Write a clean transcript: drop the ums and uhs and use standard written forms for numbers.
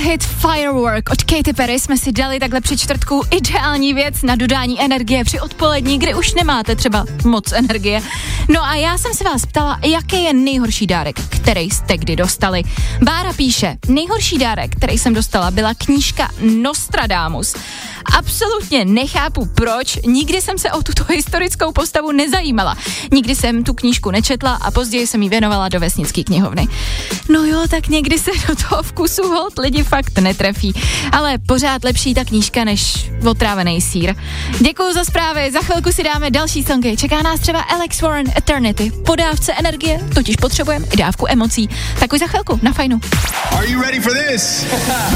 hit Firework od Katy Perry jsme si dali takhle při čtvrtku ideální věc na dodání energie při odpolední, kdy už nemáte třeba moc energie. No a já jsem se vás ptala, jaký je nejhorší dárek, který jste kdy dostali. Bára píše, nejhorší dárek, který jsem dostala, byla knížka Nostradamus. Absolutně nechápu proč, nikdy jsem se o tuto historickou postavu nezajímala. Nikdy jsem tu knížku nečetla a později jsem ji věnovala do vesnické knihovny. No jo, tak někdy se do toho vkusu holt lidi fakt netrefí, ale pořád lepší ta knížka než otrávený sýr. Děkuju za zprávy, za chvilku si dáme další songy. Čeká nás třeba Alex Warren Eternity. Po dávce energie totiž potřebujeme i dávku emocí. Tak už za chvilku, na Fajnu. Are you ready for this?